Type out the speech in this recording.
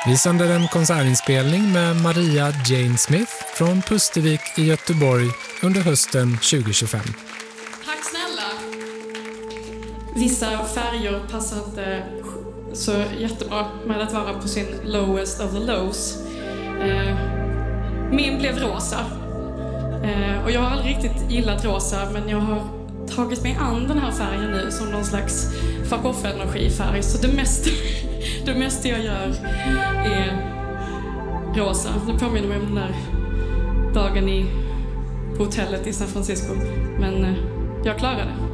Vi sänder en konsertinspelning med Maria Jane Smith från Pustervik i Göteborg under hösten 2025. Tack snälla! Vissa färger passar inte så jättebra med att vara på sin lowest of the lows. Min blev rosa. Och jag har aldrig riktigt gillat rosa, men jag har tagit mig an den här färgen nu som någon slags fuck off-energifärg. Så det mesta jag gör är rosa. Det påminner mig om den där dagen på hotellet i San Francisco. Men jag klarade det.